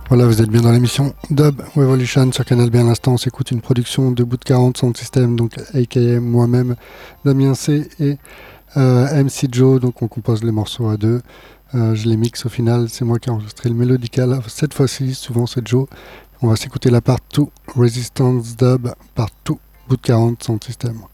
Voilà, vous êtes bien dans l'émission Dub Revolution sur Canal B. À l'instant, on s'écoute une production de Bout de 40 Sound System, donc aka moi-même, Damien C et MC Joe. Donc on compose les morceaux à deux. Je les mixe au final, c'est moi qui ai enregistré le mélodical. Cette fois-ci, souvent c'est Joe. On va s'écouter la part 2 Resistance Dub, part 2 Bout de 40 Sound System.